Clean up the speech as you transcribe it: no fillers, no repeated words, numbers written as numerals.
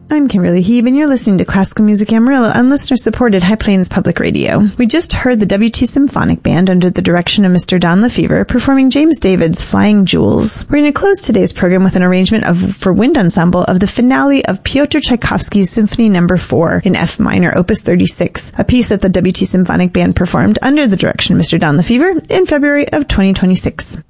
I'm Kimberly Heeb, and you're listening to Classical Music Amarillo on listener-supported High Plains Public Radio. We just heard the WT Symphonic Band under the direction of Mr. Don Lefevre performing James David's Flying Jewels. We're going to close today's program with an arrangement for wind ensemble of the finale of Pyotr Tchaikovsky's Symphony No. 4 in F minor, Opus 36, a piece that the WT Symphonic Band performed under the direction of Mr. Don Lefevre in February of 2026.